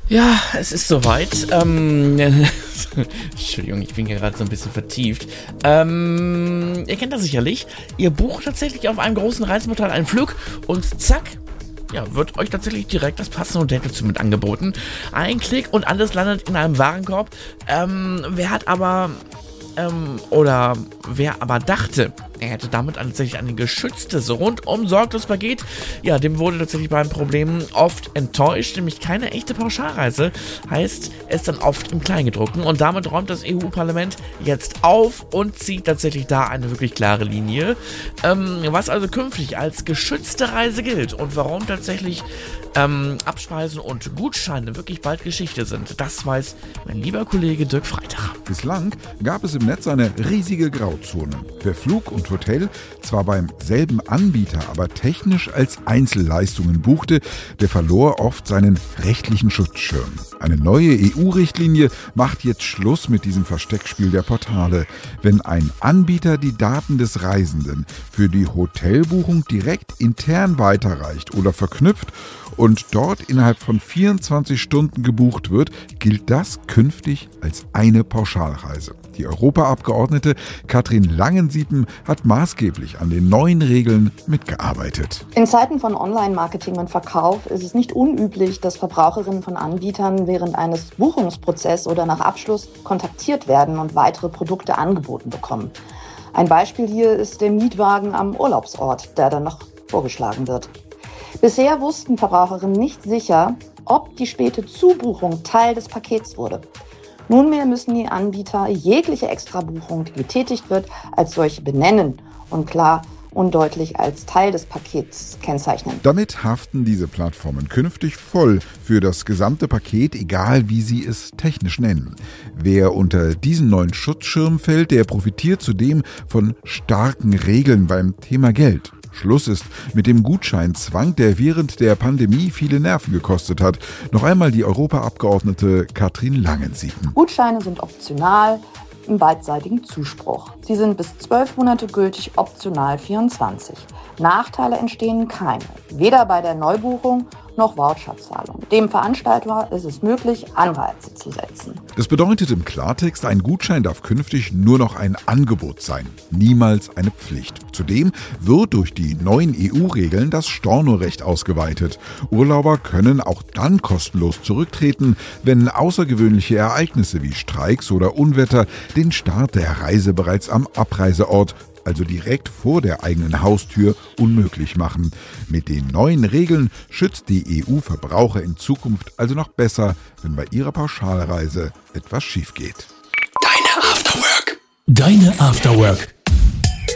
Ja, es ist soweit. Entschuldigung, ich bin hier gerade so ein bisschen vertieft. Ihr kennt das sicherlich. Ihr bucht tatsächlich auf einem großen Reiseportal einen Flug und zack, ja, wird euch tatsächlich direkt das passende Hotel dazu mit angeboten. Ein Klick und alles landet in einem Warenkorb. Wer aber dachte, er hätte damit tatsächlich ein geschütztes, rundum sorglos Paket, ja, dem wurde tatsächlich beim Problem oft enttäuscht, nämlich keine echte Pauschalreise, heißt es dann oft im Kleingedruckten, und damit räumt das EU-Parlament jetzt auf und zieht tatsächlich da eine wirklich klare Linie, was also künftig als geschützte Reise gilt und warum tatsächlich Abspeisen und Gutscheine wirklich bald Geschichte sind. Das weiß mein lieber Kollege Dirk Freitag. Bislang gab es im Netz eine riesige Grauzone. Wer Flug und Hotel zwar beim selben Anbieter, aber technisch als Einzelleistungen buchte, der verlor oft seinen rechtlichen Schutzschirm. Eine neue EU-Richtlinie macht jetzt Schluss mit diesem Versteckspiel der Portale. Wenn ein Anbieter die Daten des Reisenden für die Hotelbuchung direkt intern weiterreicht oder verknüpft und dort innerhalb von 24 Stunden gebucht wird, gilt das künftig als eine Pauschalreise. Die Europaabgeordnete Katrin Langensiepen hat maßgeblich an den neuen Regeln mitgearbeitet. In Zeiten von Online-Marketing und Verkauf ist es nicht unüblich, dass Verbraucherinnen von Anbietern während eines Buchungsprozesses oder nach Abschluss kontaktiert werden und weitere Produkte angeboten bekommen. Ein Beispiel hier ist der Mietwagen am Urlaubsort, der dann noch vorgeschlagen wird. Bisher wussten Verbraucherinnen nicht sicher, ob die späte Zubuchung Teil des Pakets wurde. Nunmehr müssen die Anbieter jegliche Extrabuchung, die getätigt wird, als solche benennen und klar und deutlich als Teil des Pakets kennzeichnen. Damit haften diese Plattformen künftig voll für das gesamte Paket, egal wie sie es technisch nennen. Wer unter diesen neuen Schutzschirm fällt, der profitiert zudem von starken Regeln beim Thema Geld. Schluss ist mit dem Gutscheinzwang, der während der Pandemie viele Nerven gekostet hat. Noch einmal die Europaabgeordnete Katrin Langensiepen. Gutscheine sind optional im beidseitigen Zuspruch. Sie sind bis 12 Monate gültig, optional 24. Nachteile entstehen keine, weder bei der Neubuchung noch Voucherzahlung. Dem Veranstalter ist es möglich, Anreize zu setzen. Das bedeutet im Klartext, ein Gutschein darf künftig nur noch ein Angebot sein, niemals eine Pflicht. Zudem wird durch die neuen EU-Regeln das Stornorecht ausgeweitet. Urlauber können auch dann kostenlos zurücktreten, wenn außergewöhnliche Ereignisse wie Streiks oder Unwetter den Start der Reise bereits am Abreiseort, also direkt vor der eigenen Haustür, unmöglich machen. Mit den neuen Regeln schützt die EU Verbraucher in Zukunft also noch besser, wenn bei ihrer Pauschalreise etwas schief geht. Deine Afterwork.